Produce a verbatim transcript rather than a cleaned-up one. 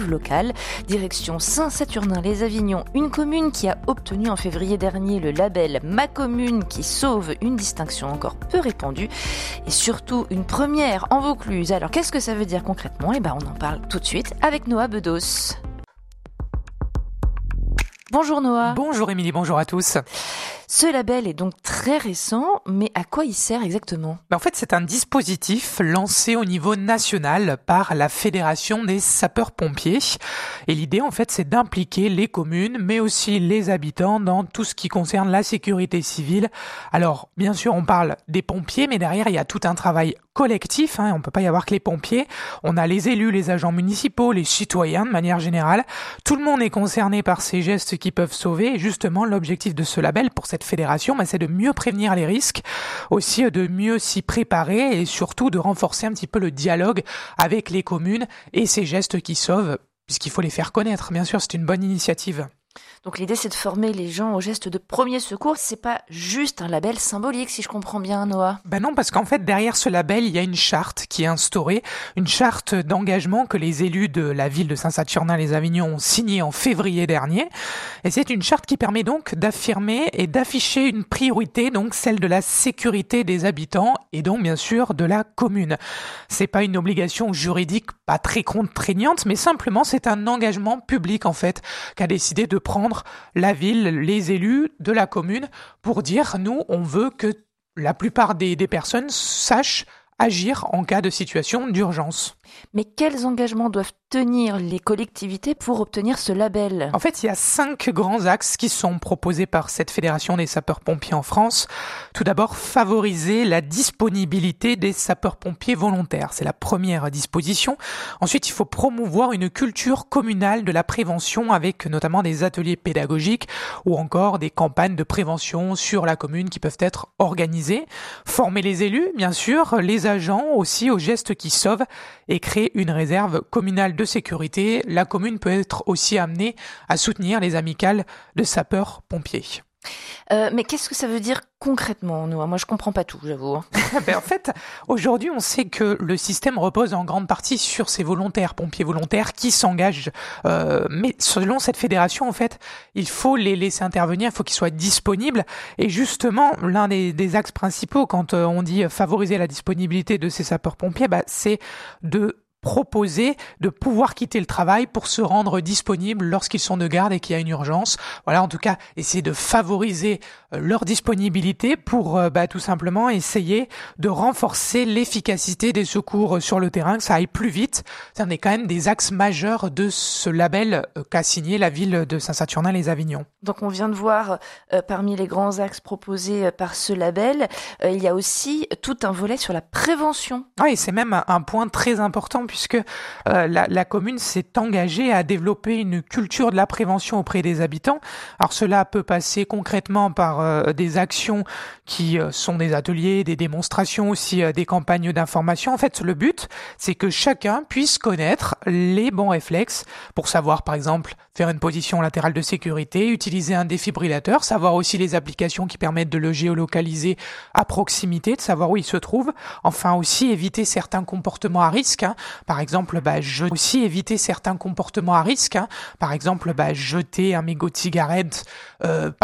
initiative locale. Direction Saint-Saturnin-les-Avignon, une commune qui a obtenu en février dernier le label Ma Commune qui sauve, une distinction encore peu répandue et surtout une première en Vaucluse. Alors qu'est-ce que ça veut dire concrètement ? Eh ben on en parle tout de suite avec Noah Bedos. Bonjour Noah. Bonjour Émilie, bonjour à tous. Ce label est donc très récent, mais à quoi il sert exactement ? En fait, c'est un dispositif lancé au niveau national par la Fédération des sapeurs-pompiers. Et l'idée, en fait, c'est d'impliquer les communes, mais aussi les habitants dans tout ce qui concerne la sécurité civile. Alors, bien sûr, on parle des pompiers, mais derrière, il y a tout un travail collectif. Hein, on ne peut pas y avoir que les pompiers. On a les élus, les agents municipaux, les citoyens de manière générale. Tout le monde est concerné par ces gestes qui peuvent sauver. Et justement, l'objectif de ce label pour cette fédération, bah, c'est de mieux prévenir les risques, aussi de mieux s'y préparer et surtout de renforcer un petit peu le dialogue avec les communes et ces gestes qui sauvent, puisqu'il faut les faire connaître. Bien sûr, c'est une bonne initiative. Donc l'idée, c'est de former les gens aux gestes de premier secours. C'est pas juste un label symbolique, si je comprends bien, Noah. Ben non, parce qu'en fait, derrière ce label, il y a une charte qui est instaurée, une charte d'engagement que les élus de la ville de Saint-Saturnin-les-Avignon ont signée en février dernier. Et c'est une charte qui permet donc d'affirmer et d'afficher une priorité, donc celle de la sécurité des habitants et donc bien sûr de la commune. C'est pas une obligation juridique pas très contraignante, mais simplement c'est un engagement public en fait qu'a décidé de prendre la ville, les élus de la commune pour dire nous on veut que la plupart des, des personnes sachent agir en cas de situation d'urgence. Mais quels engagements doivent tenir les collectivités pour obtenir ce label ? En fait, il y a cinq grands axes qui sont proposés par cette Fédération des sapeurs-pompiers en France. Tout d'abord, favoriser la disponibilité des sapeurs-pompiers volontaires. C'est la première disposition. Ensuite, il faut promouvoir une culture communale de la prévention avec notamment des ateliers pédagogiques ou encore des campagnes de prévention sur la commune qui peuvent être organisées. Former les élus, bien sûr, les agents aussi aux gestes qui sauvent et créer une réserve communale de sécurité. La commune peut être aussi amenée à soutenir les amicales de sapeurs-pompiers. Euh, mais qu'est-ce que ça veut dire concrètement, Noah ? Moi, je comprends pas tout, j'avoue. ben, en fait, aujourd'hui, on sait que le système repose en grande partie sur ces volontaires, pompiers volontaires, qui s'engagent. Euh, mais selon cette fédération, en fait, il faut les laisser intervenir, il faut qu'ils soient disponibles. Et justement, l'un des, des axes principaux, quand euh, on dit favoriser la disponibilité de ces sapeurs-pompiers, bah, c'est de proposer de pouvoir quitter le travail pour se rendre disponible lorsqu'ils sont de garde et qu'il y a une urgence. Voilà, en tout cas, essayer de favoriser euh, leur disponibilité pour euh, bah, tout simplement essayer de renforcer l'efficacité des secours sur le terrain, que ça aille plus vite. C'est un des quand même des axes majeurs de ce label euh, qu'a signé la ville de Saint-Saturnin-les-Avignon. Donc on vient de voir euh, parmi les grands axes proposés euh, par ce label, euh, il y a aussi tout un volet sur la prévention. Oui, c'est même un, un point très important puisque euh, la, la commune s'est engagée à développer une culture de la prévention auprès des habitants. Alors cela peut passer concrètement par euh, des actions qui euh, sont des ateliers, des démonstrations, aussi euh, des campagnes d'information. En fait, le but, c'est que chacun puisse connaître les bons réflexes pour savoir, par exemple, faire une position latérale de sécurité, utiliser un défibrillateur, savoir aussi les applications qui permettent de le géolocaliser à proximité, de savoir où il se trouve. Enfin aussi éviter certains comportements à risque. Hein. Par exemple, bah, je... aussi éviter certains comportements à risque. Hein. Par exemple, bah, jeter un mégot de cigarette euh,